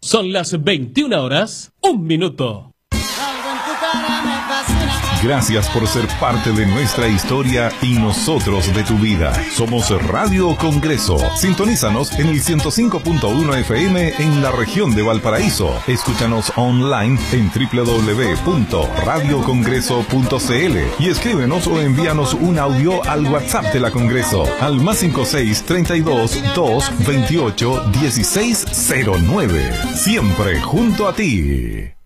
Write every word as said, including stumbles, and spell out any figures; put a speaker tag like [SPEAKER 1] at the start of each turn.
[SPEAKER 1] Son las veintiuna horas, un minuto.
[SPEAKER 2] Gracias por ser parte de nuestra historia y nosotros de tu vida. Somos Radio Congreso. Sintonízanos en el ciento cinco punto uno F M en la región de Valparaíso. Escúchanos online en doble u doble u doble u punto radio congreso punto c l y escríbenos o envíanos un audio al WhatsApp de la Congreso al más cinco seis, treinta y dos, dos, veintiocho, dieciséis, cero nueve. Siempre junto a ti.